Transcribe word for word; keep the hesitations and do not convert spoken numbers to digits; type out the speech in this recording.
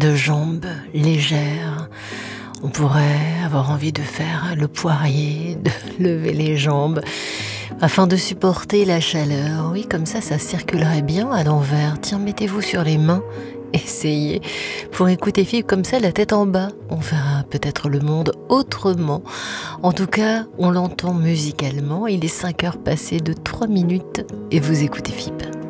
de jambes légères. On pourrait avoir envie de faire le poirier, de lever les jambes, afin de supporter la chaleur. Oui, comme ça, ça circulerait bien à l'envers. Tiens, mettez-vous sur les mains, essayez. Pour écouter Fibre comme ça, la tête en bas, on verra peut-être le monde autrement. En tout cas, on l'entend musicalement. Il est cinq heures passées de trois minutes et vous écoutez Fibre.